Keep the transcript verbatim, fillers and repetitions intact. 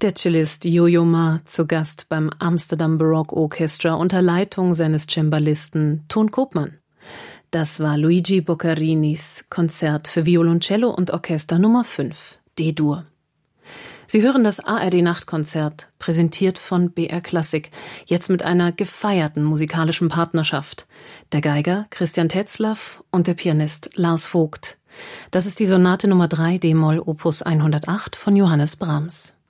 Der Cellist Yo-Yo Ma zu Gast beim Amsterdam Baroque Orchestra unter Leitung seines Cembalisten Ton Koopman. Das war Luigi Boccarinis Konzert für Violoncello und Orchester Nummer fünf, D-Dur. Sie hören das A R D-Nachtkonzert, präsentiert von B R Klassik, jetzt mit einer gefeierten musikalischen Partnerschaft. Der Geiger Christian Tetzlaff und der Pianist Lars Vogt. Das ist die Sonate Nummer drei D-Moll Opus hundertacht von Johannes Brahms.